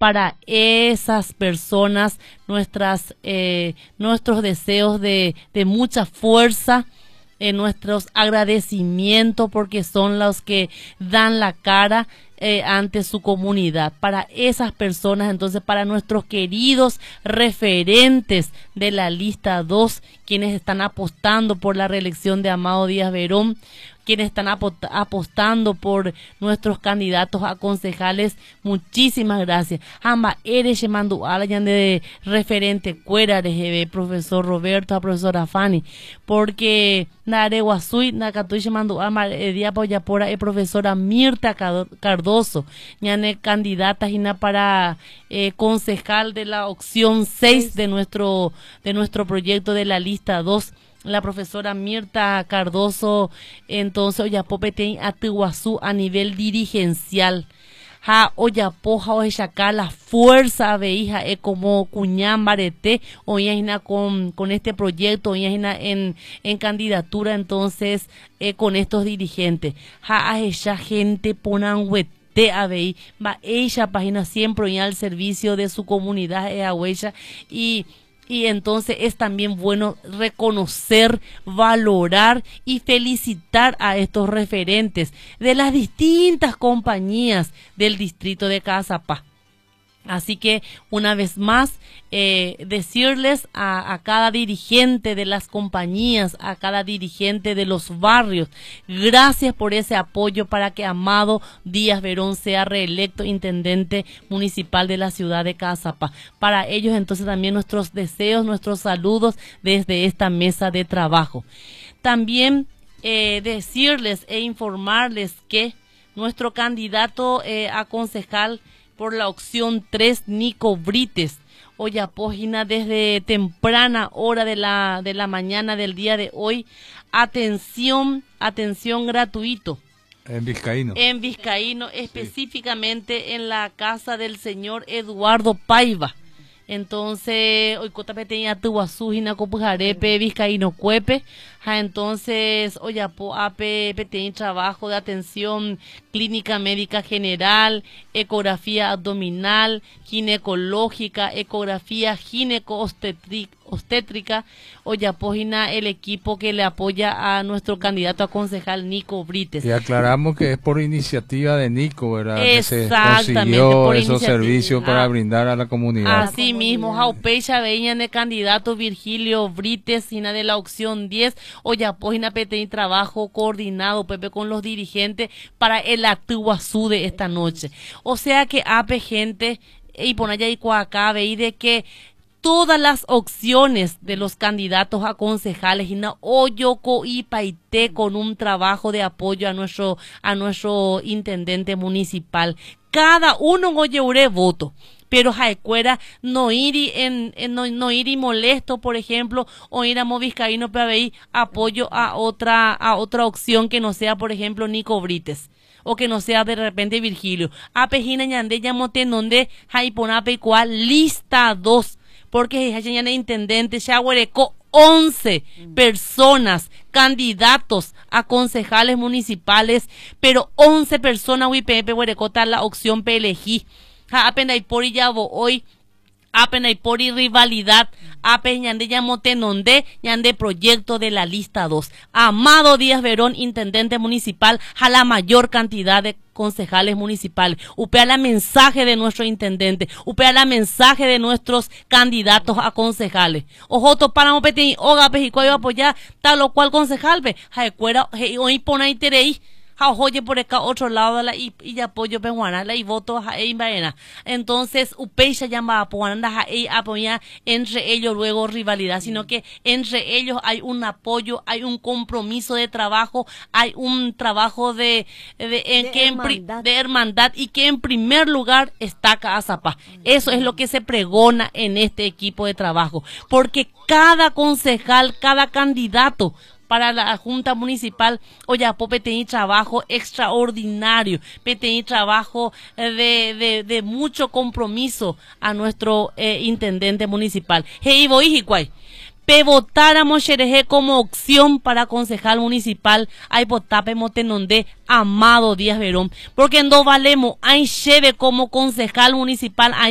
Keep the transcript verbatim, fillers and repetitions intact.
para esas personas nuestras, eh, nuestros deseos de, de mucha fuerza, eh, nuestros agradecimientos, porque son los que dan la cara eh, ante su comunidad. Para esas personas, entonces, para nuestros queridos referentes de la lista dos, quienes están apostando por la reelección de Amado Díaz Verón, quienes están apostando por nuestros candidatos a concejales, muchísimas gracias. Amba eres llamando a la de referente cuera de profesor Roberto, a profesora Fanny, porque Nare Guasui, Nakatui llamando a día por el profesora Mirta Cardoso, ñane candidata Gina para eh, concejal de la opción seis de nuestro, de nuestro proyecto de la lista dos. La profesora Mirta Cardoso, entonces, Oyapopete Atuazú a nivel dirigencial. Ha Oyapoja o Echaca la fuerza veija e como cuñán barete o ya con, con este proyecto, o ya en, en candidatura, entonces, eh, con estos dirigentes. Ha a esa gente ponan huete a ver, va ella página siempre ya al servicio de su comunidad e a huella y Y entonces es también bueno reconocer, valorar y felicitar a estos referentes de las distintas compañías del distrito de Caazapá. Así que una vez más eh, decirles a, a cada dirigente de las compañías, a cada dirigente de los barrios, gracias por ese apoyo para que Amado Díaz Verón sea reelecto intendente municipal de la ciudad de Caazapá. Para ellos entonces también nuestros deseos, nuestros saludos desde esta mesa de trabajo. También eh, decirles e informarles que nuestro candidato eh, a concejal por la opción tres, Nico Brites, Oyapógina, desde temprana hora de la, de la mañana del día de hoy, atención, atención gratuito. En Vizcaíno. En Vizcaíno, específicamente sí. En la casa del señor Eduardo Paiva. Entonces, hoy Cotapé tenía Tuazú, Jinacopujarepe, Vizcaíno Cuepe. Entonces, Oyapo Ape tiene trabajo de atención clínica médica general, ecografía abdominal, ginecológica, ecografía gineco-obstétrica. Oyapógina, el equipo que le apoya a nuestro candidato a concejal Nico Brites. Y aclaramos que es por iniciativa de Nico, ¿verdad? Exactamente. Que se consiguió esos servicios para ah, brindar a la comunidad. Así mismo, Jaupecha veían de candidato Virgilio Brites, Sina de la opción diez. Oyapógina Petén trabajo coordinado Pepe con los dirigentes para el Atuazú de esta noche. O sea que ape gente y por allá y acá veí de que todas las opciones de los candidatos a concejales y na Oyoco y Paité con un trabajo de apoyo a nuestro a nuestro intendente municipal. Cada uno oye voto. Pero Jaecuera no ir en, en no, no ir y molesto, por ejemplo, o ir a Moviscaíno para ver apoyo a otra a otra opción que no sea, por ejemplo, Nico Brites, o que no sea de repente Virgilio. Apejina ñande llamote donde Jaiponape cual lista dos, porque ya intendente Chaguareco once personas, candidatos a concejales municipales, pero once personas U I P P Huerecota la opción P L G. Apenas por y llavo hoy, apenas por y rivalidad, apenas ñande llamote nonde, ñande proyecto de la lista dos. Amado Díaz Verón, intendente municipal, a la mayor cantidad de concejales municipales. Upea la mensaje de nuestro intendente, upea la mensaje de nuestros candidatos a concejales. Ojo, para mopetín, oga, pejico, yo apoyar tal o cual concejal, ve, jaecuera, hoy pone ahí terei. Oye por acá otro lado de la y, y apoyo peruana la y voto a Baena. Entonces Upeixa llama a Puananda a apoyar entre ellos luego rivalidad, sino que entre ellos hay un apoyo, hay un compromiso de trabajo, hay un trabajo de de, en de, que hermandad. En, de hermandad y que en primer lugar está Caazapá. Eso es lo que se pregona en este equipo de trabajo, porque cada concejal, cada candidato para la Junta Municipal, Oyapo Petén trabajo extraordinario, Petén trabajo de, de, de mucho compromiso a nuestro eh, intendente municipal. Hey, voy, Hicuay. Pe votáramos Xereje como opción para concejal municipal, hay potape motenonde Amado Díaz Verón, porque no valemos, hay Xeve como concejal municipal, hay